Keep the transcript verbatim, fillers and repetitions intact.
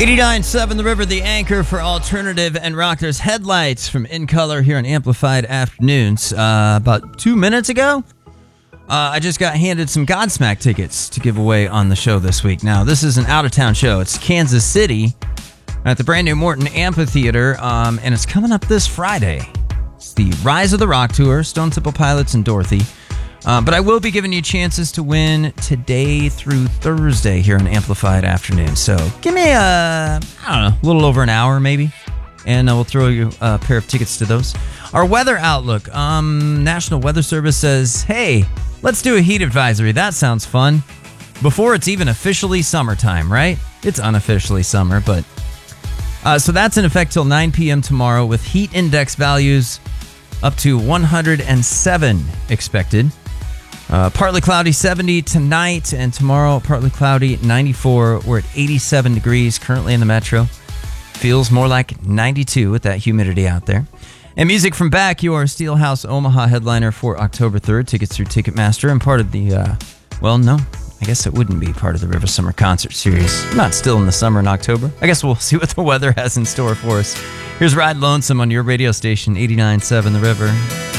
eighty-nine point seven The River, the anchor for alternative and rock. There's Headlights from In Color here on Amplified Afternoons. Uh, about two minutes ago, uh, I just got handed some Godsmack tickets to give away on the show this week. Now, this is an out-of-town show. It's Kansas City at the brand new Morton Amphitheater, um, and it's coming up this Friday. It's the Rise of the Rock Tour, Stone Temple Pilots and Dorothy. Uh, but I will be giving you chances to win today through Thursday here on Amplified Afternoon. So give me a, I don't know, a little over an hour maybe, and uh, we'll throw you a pair of tickets to those. Our weather outlook. Um, National Weather Service says, hey, let's do a heat advisory. That sounds fun. Before it's even officially summertime, right? It's unofficially summer, but... Uh, so that's in effect till nine p.m. tomorrow with heat index values up to one hundred seven expected. Uh, partly cloudy, seventy tonight, and tomorrow partly cloudy, ninety-four. We're at eighty-seven degrees currently in the metro. Feels more like ninety-two with that humidity out there. And music from Beck, your Steelhouse Omaha headliner for October third. Tickets through Ticketmaster and part of the, uh, well, no, I guess it wouldn't be part of the River Summer Concert Series. Not still in the summer in October. I guess we'll see what the weather has in store for us. Here's Ride Lonesome on your radio station, eighty-nine point seven The River.